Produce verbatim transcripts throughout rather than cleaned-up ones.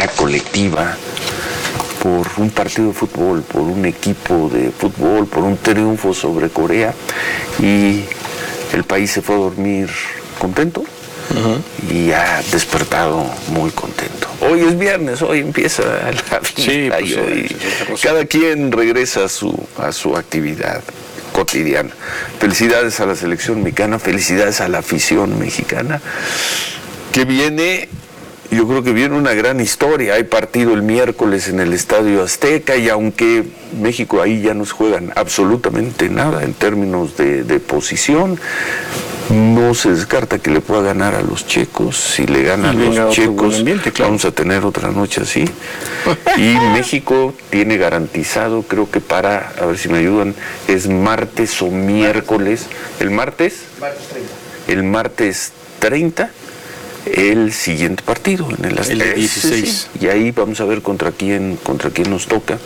manera colectiva por un partido de fútbol, por un equipo de fútbol, por un triunfo sobre Corea, y el país se fue a dormir contento. Uh-huh. Y ha despertado muy contento. Hoy es viernes, hoy empieza la fiesta, sí, pues, y hoy sí, cada quien regresa a su, a su actividad cotidiana. Felicidades a la selección mexicana, felicidades a la afición mexicana, que viene, yo creo que viene una gran historia. Hay partido el miércoles en el Estadio Azteca, y aunque México ahí ya no se juegan absolutamente nada en términos de, de posición, no se descarta que le pueda ganar a los checos. Si le gana a los checos, ambiente, claro, vamos a tener otra noche así. Y México tiene garantizado, creo que para, a ver si me ayudan, es martes o miércoles. ¿El martes? Martes treinta. El martes treinta, el siguiente partido en el Azteca. El dieciséis. Sí, sí. Y ahí vamos a ver contra quién, contra quién nos toca.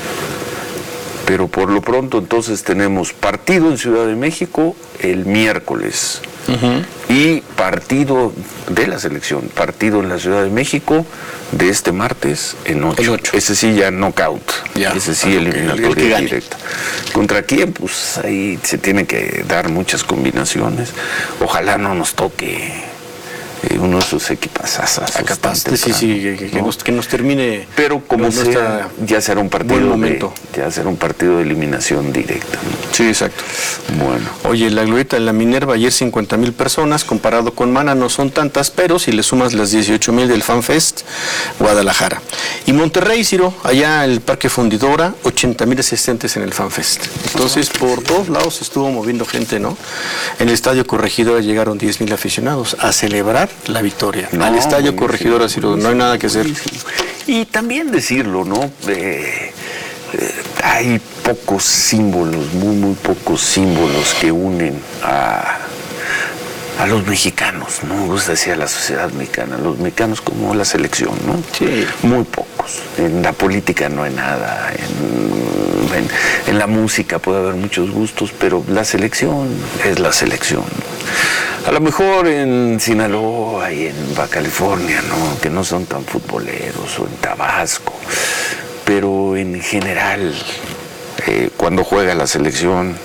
Pero por lo pronto entonces tenemos partido en Ciudad de México el miércoles, uh-huh, y partido de la selección, partido en la Ciudad de México de este martes en ocho. Ese sí ya knockout, ya, ese sí eliminatoria directa. ¿Contra quién? Pues ahí se tiene que dar muchas combinaciones. Ojalá no nos toque uno de esos equipazazos. Sí, sí, sí, que, que, ¿no? nos, que nos termine. Pero como sea, ya será un partido de, ya será un partido de eliminación directa, ¿no? Sí, exacto. Bueno. Oye, la glorieta de la Minerva, ayer cincuenta mil personas, comparado con Mana no son tantas, pero si le sumas las dieciocho mil del FanFest, Guadalajara. Y Monterrey, Ciro, allá el Parque Fundidora, ochenta mil asistentes en el FanFest. Entonces, por todos lados se estuvo moviendo gente, ¿no? En el Estadio Corregidora llegaron diez mil aficionados a celebrar la victoria. No, al Estadio Corregidora, Ciro, no hay nada que hacer. Y también decirlo, ¿no? Eh, eh, hay pocos símbolos, muy, muy pocos símbolos que unen a, a los mexicanos, ¿no? Me gusta decir a la sociedad mexicana, los mexicanos como la selección, ¿no? Sí. Muy pocos. En la política no hay nada, en, en, en la música puede haber muchos gustos, pero la selección es la selección. A lo mejor en Sinaloa y en Baja California, ¿no? Que no son tan futboleros, o en Tabasco, pero en general, eh, cuando juega la selección,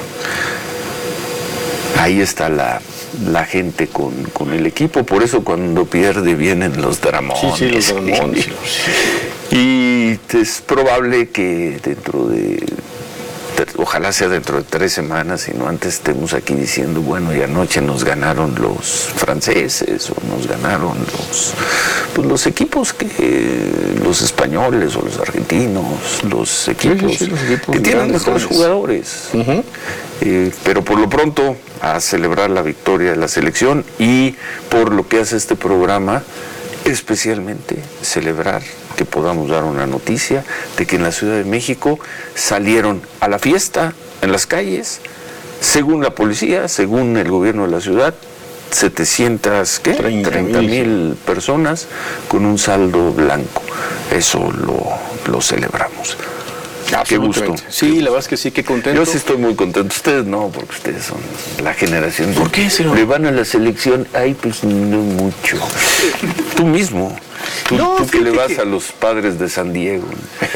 ahí está la, la gente con, con el equipo. Por eso cuando pierde vienen los dramones. Sí, sí, los dramones. Y es probable que dentro de... ojalá sea dentro de tres semanas, y no antes estemos aquí diciendo, bueno, y anoche nos ganaron los franceses, o nos ganaron los, pues los equipos que, los españoles o los argentinos, los equipos, sí, sí, sí, los equipos que tienen mejores jugadores. Uh-huh. Eh, pero por lo pronto, a celebrar la victoria de la selección, y por lo que hace este programa, especialmente celebrar que podamos dar una noticia de que en la Ciudad de México salieron a la fiesta en las calles, según la policía, según el gobierno de la ciudad, setecientas, ¿qué? treinta mil personas con un saldo blanco. Eso lo, lo celebramos. Qué gusto. Sí, la verdad es que sí, qué contento. Yo sí estoy muy contento. Ustedes no, porque ustedes son la generación. ¿Por qué, señor? Le van a la selección, ay, pues no mucho. Tú mismo. Tú, no, tú que le vas que... a los Padres de San Diego.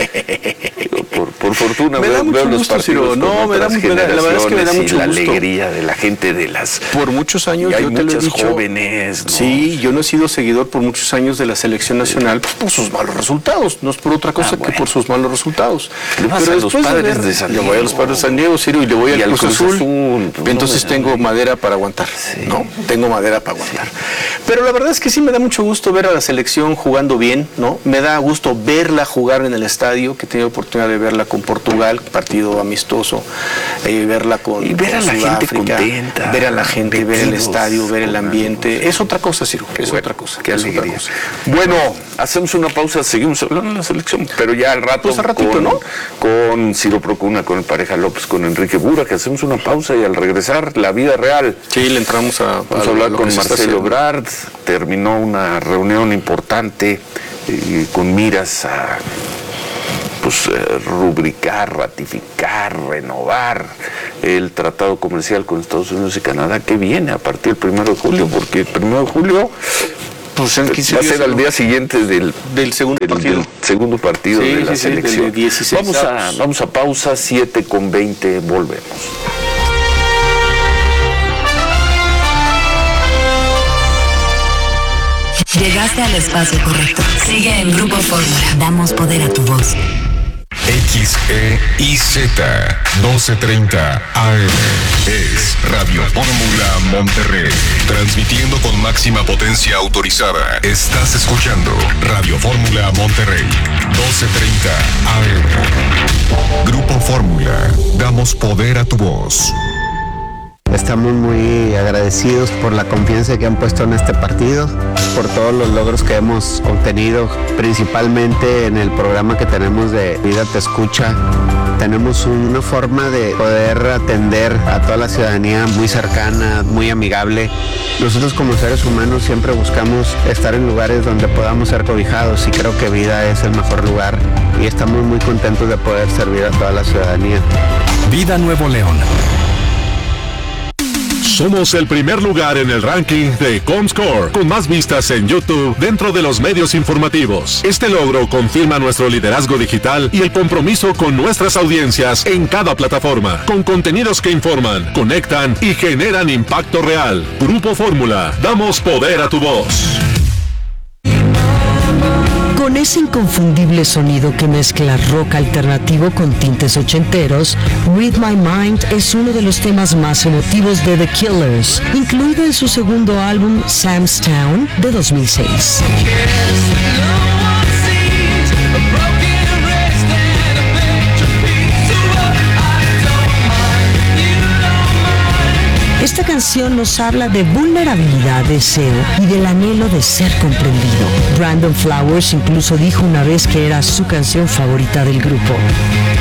Por, por fortuna me veo, da mucho veo los gusto, partidos no, con me da, otras me da, la verdad es que me da mucho y la gusto. alegría de la gente de las... Por muchos años, y hay yo te lo he dicho, jóvenes, ¿no? Sí, yo no he sido seguidor por muchos años de la selección nacional, pues, por sus malos resultados, no es por otra cosa ah, bueno. que por sus malos resultados. Le vas Pero a los Padres de, ver, de San Diego. Le voy a los Padres de San Diego, Ciro, y le voy y al Cruz, Cruz Azul, Azul pues entonces no tengo madera para aguantar, sí. ¿no? Tengo madera para aguantar. Sí. Pero la verdad es que sí me da mucho gusto ver a la selección jugando bien, ¿no? Me da gusto verla jugar en el estadio, que he tenido oportunidad de verla con Portugal, partido amistoso, eh, verla con, y ver con a la gente contenta, ver a la gente, ver el estadio, ver el ambiente, es otra cosa, Ciro, es bueno, otra cosa. Qué alegría. Cosa. Bueno, hacemos una pausa, seguimos hablando de la selección, pero ya al rato, pues al ratito, con, ¿no? Con Ciro Procuna, con el Pareja López, con Enrique Bura, que hacemos una pausa y al regresar, la vida real. Sí, le entramos a, Vamos a, a hablar con Marcelo Ebrard, terminó una reunión importante eh, con miras a pues eh, rubricar, ratificar, renovar el tratado comercial con Estados Unidos y Canadá, que viene a partir del primero de julio, porque el primero de julio Pues en quince va a días, ser al ¿no? día siguiente del, Del segundo del, partido. del segundo partido Sí, de la sí, sí, del selección. dieciséis Vamos a, avos. vamos a pausa, siete con veinte, volvemos. Llegaste al espacio correcto. Sigue en Grupo Fórmula. Damos poder a tu voz. X E I Z doce treinta A M es Radio Fórmula Monterrey, transmitiendo con máxima potencia autorizada. Estás escuchando Radio Fórmula Monterrey, doce treinta A M. Grupo Fórmula, damos poder a tu voz. Estamos muy agradecidos por la confianza que han puesto en este partido, por todos los logros que hemos obtenido, principalmente en el programa que tenemos de Vida Te Escucha. Tenemos una forma de poder atender a toda la ciudadanía muy cercana, muy amigable. Nosotros como seres humanos siempre buscamos estar en lugares donde podamos ser cobijados y creo que Vida es el mejor lugar y estamos muy contentos de poder servir a toda la ciudadanía. Vida Nuevo León. Somos el primer lugar en el ranking de Comscore, con más vistas en YouTube dentro de los medios informativos. Este logro confirma nuestro liderazgo digital y el compromiso con nuestras audiencias en cada plataforma, con contenidos que informan, conectan y generan impacto real. Grupo Fórmula, damos poder a tu voz. Con ese inconfundible sonido que mezcla rock alternativo con tintes ochenteros, Read My Mind es uno de los temas más emotivos de The Killers, incluido en su segundo álbum Sam's Town de dos mil seis. Esta canción nos habla de vulnerabilidad, deseo y del anhelo de ser comprendido. Brandon Flowers incluso dijo una vez que era su canción favorita del grupo.